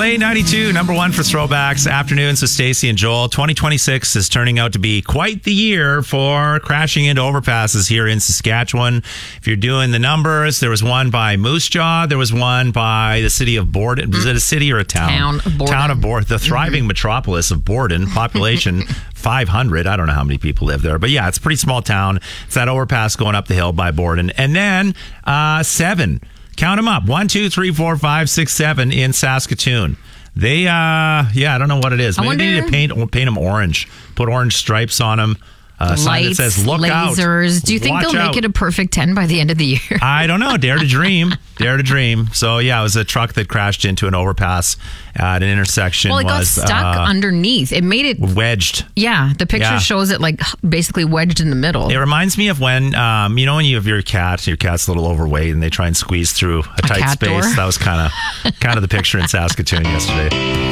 Play 92, number one for throwbacks. Afternoons with Stacey and Joel. 2026 is turning out to be quite the year for crashing into overpasses here in Saskatchewan. If you're doing the numbers, there was one by Moose Jaw. There was one by the city of Borden. Was it a city or a town? Town of Borden. Town of Borden. The thriving metropolis of Borden. Population 500. I don't know how many people live there. But yeah, it's a pretty small town. It's that overpass going up the hill by Borden. And then 7. Count them up. 1, 2, 3, 4, 5, 6, 7 in Saskatoon. They, I don't know what it is. Maybe they need to paint them orange. Put orange stripes on them. Sign that says, look lasers. out. Do you think they'll make it a perfect 10 by the end of the year? I don't know. Dare to dream. Dare to dream. So, yeah, it was a truck that crashed into an overpass at an intersection. Well, it got stuck underneath. It made it wedged. Yeah, the picture shows it like basically wedged in the middle. It reminds me of when, when you have your cat's a little overweight and they try and squeeze through a tight space. Door. That was kind of the picture in Saskatoon yesterday.